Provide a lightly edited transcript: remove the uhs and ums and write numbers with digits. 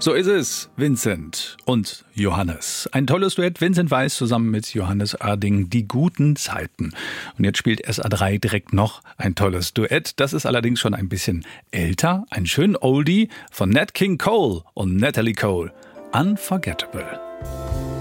So ist es, Vincent und Johannes. Ein tolles Duett, Vincent Weiss zusammen mit Johannes Oerding, Die guten Zeiten. Und jetzt spielt SA3 direkt noch ein tolles Duett. Das ist allerdings schon ein bisschen älter. Ein schön Oldie von Nat King Cole und Natalie Cole. Unforgettable.